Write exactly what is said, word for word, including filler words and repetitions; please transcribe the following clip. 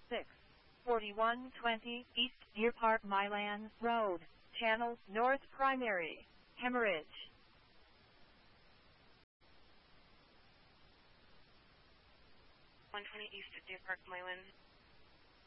six, forty-one twenty East Deer Park Milan Road, Channel North Primary, hemorrhage. one twenty East Deer Park Milan.